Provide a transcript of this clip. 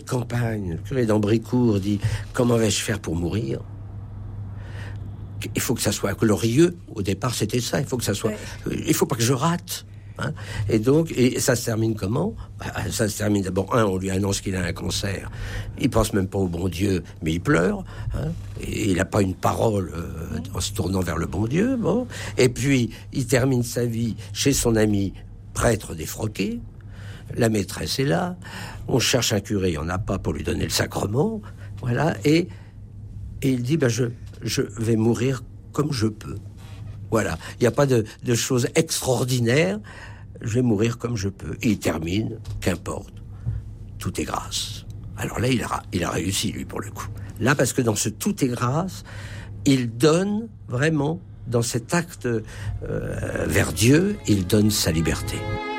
Campagne, le curé d'Ambricourt dit « Comment vais-je faire pour mourir ?» Il faut que ça soit glorieux. Au départ, c'était ça. Il faut que ça soit... Il faut pas que je rate. Hein. Et donc, ça se termine comment ? Ça se termine d'abord, on lui annonce qu'il a un cancer. Il pense même pas au bon Dieu, mais il pleure. Hein. Et il n'a pas une parole en se tournant vers le bon Dieu. Bon. Et puis, il termine sa vie chez son ami prêtre défroqué. La maîtresse est là. On cherche un curé, il n'y en a pas pour lui donner le sacrement. Voilà. Et il dit, je vais mourir comme je peux. Voilà. Il n'y a pas de choses extraordinaires. Je vais mourir comme je peux. Et il termine, qu'importe. Tout est grâce. Alors là, il a réussi, lui, pour le coup. Là, parce que dans ce tout est grâce, il donne vraiment, dans cet acte vers Dieu, il donne sa liberté.